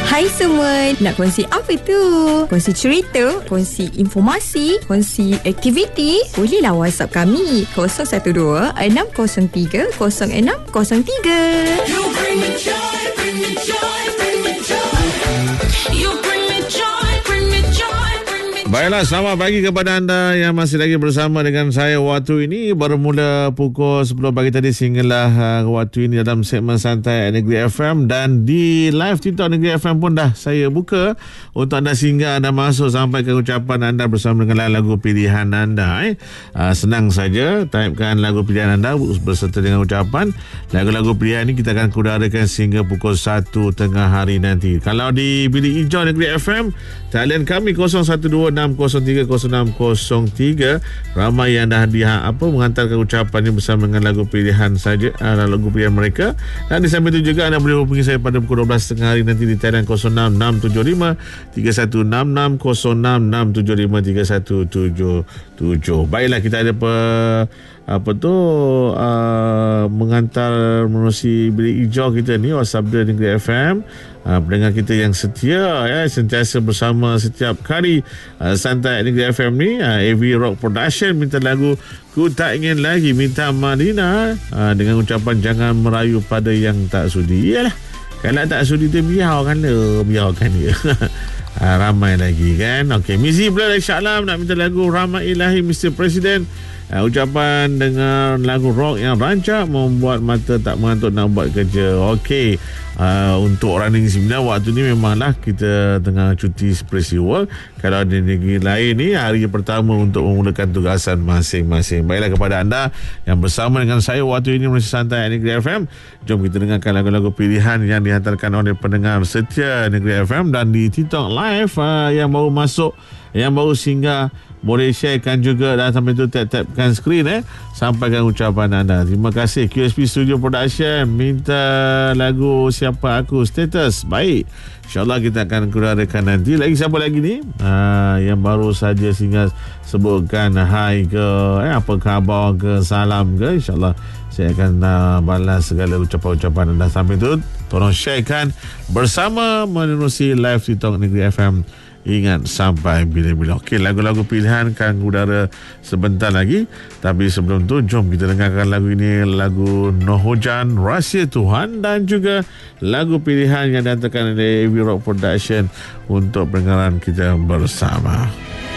Hai semua, nak kongsi apa tu? Kongsi cerita, kongsi informasi, kongsi aktiviti? Bolehlah WhatsApp kami 012 603 0603. You bring me joy, bring me joy, bring me joy. You bring me joy, bring me joy, bring me joy. Baiklah, selamat pagi kepada anda yang masih lagi bersama dengan saya waktu ini. Bermula pukul 10 pagi tadi sehinggalah waktu ini dalam segmen Santai Negeri FM. Dan di live TikTok Negeri FM pun dah saya buka untuk anda singgah, anda masuk sampai ke ucapan anda bersama dengan lagu pilihan anda. Senang saja, typekan lagu pilihan anda berserta dengan ucapan. Lagu-lagu pilihan ini kita akan kudarakan sehingga pukul 1 tengah hari nanti. Kalau di Bilik Hijau Negeri FM, talian kami 0126030603. Ramai yang dah menghantarkan ucapan ini bersama dengan lagu pilihan saja, lagu pilihan mereka. Dan di samping itu juga anda boleh hubungi saya pada pukul 12 tengah hari nanti di talian 0667531666 0667531677. Baiklah, kita ada menghantar menerusi Bilik Hijau kita ni, Sabda Negeri FM. Pendengar kita yang setia sentiasa bersama setiap kali Santai Negeri FM ni. AV Rock Production minta lagu Ku Tak Ingin Lagi, minta Madina dengan ucapan jangan merayu pada yang tak sudi. Iyalah, kalau tak sudi tu biarkan dia. Ramai lagi kan. Okey, Mizi pula dari Shah Alam nak minta lagu Rahmat Ilahi Mr. President. Ucapan dengan lagu rock yang rancak membuat mata tak mengantuk nak buat kerja. Okey, untuk orang Negeri Sembilan waktu ni memanglah kita tengah cuti peristiwa. Kalau di negeri lain ni hari pertama untuk memulakan tugasan masing-masing. Baiklah, kepada anda yang bersama dengan saya waktu ini Malaysia Santai Negeri FM, jom kita dengarkan lagu-lagu pilihan yang dihantarkan oleh pendengar setia Negeri FM. Dan di TikTok Live yang baru masuk, yang baru singgah, boleh sharekan juga dan sampai tu tap-tapkan skrin sampaikan ucapan anda. Terima kasih. QSP Studio Production minta lagu Siapa Aku, Status. Baik, InsyaAllah kita akan kurarakan nanti. Lagi siapa lagi ni yang baru saja singgah sebutkan hai ke apa khabar ke salam ke, InsyaAllah saya akan balas segala ucapan-ucapan anda. Sampai tu tolong sharekan bersama menerusi live TikTok Negeri FM. Ingat sampai bila-bila. Okey, lagu-lagu pilihan akan udara sebentar lagi. Tapi sebelum tu, jom kita dengarkan lagu ini. Lagu No Hujan, Rahsia Tuhan. Dan juga lagu pilihan yang dihantarkan oleh AV Rock Production untuk pendengaran kita bersama.